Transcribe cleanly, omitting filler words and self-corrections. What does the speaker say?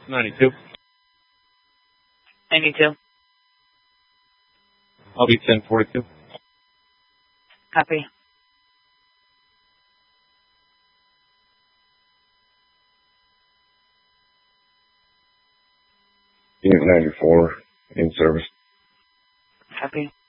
92. 92. I'll be 1042. Copy. Unit 94 in service. Copy.